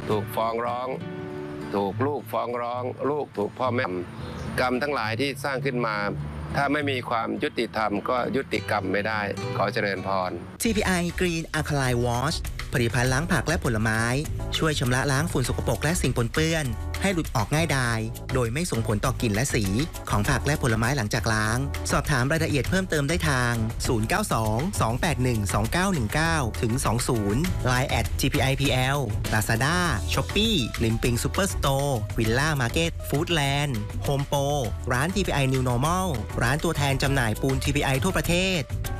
ถูกฟ้องร้อง ถูกลูกฟ้องร้อง ลูกถูกพ่อแม่กรรมทั้งหลายที่สร้างขึ้นมา ถ้าไม่มีความยุติธรรมก็ยุติกรรมไม่ได้ขอเจริญพร TPI Green Alkaline Wash ผลิตภัณฑ์ล้างผักและผลไม้ช่วยชำระล้างฝุ่นสกปรกและสิ่งปนเปื้อนให้หลุดออกง่ายดายโดยไม่ส่งผลต่อกลิ่นและสีของผักและผลไม้หลังจากล้างสอบถามรายละเอียดเพิ่มเติมได้ทาง 092-281-2919 ถึง 20 Line @TPIPL Lazada Shopee Limping Superstore Villa Market Foodland Home Pro ร้าน TPI New Normal ร้านตัวแทนจำหน่ายปูน TPI ทั่วประเทศ